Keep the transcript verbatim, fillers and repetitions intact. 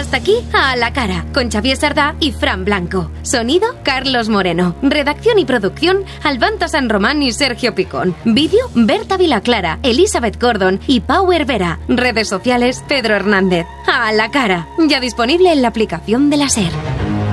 Hasta aquí, A la cara, con Xavier Sardá y Fran Blanco. Sonido, Carlos Moreno. Redacción y producción, Albanta San Román y Sergio Picón. Vídeo, Berta Vilaclara, Elizabeth Gordon y Pau Hervera. Redes sociales, Pedro Hernández. A la cara, ya disponible en la aplicación de la SER.